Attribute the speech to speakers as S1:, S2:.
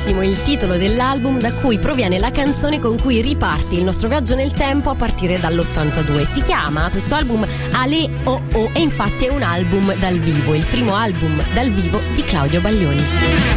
S1: bellissimo il titolo dell'album da cui proviene la canzone con cui riparte il nostro viaggio nel tempo a partire dall'82. Si chiama questo album Ale O O e infatti è un album dal vivo, il primo album dal vivo di Claudio Baglioni.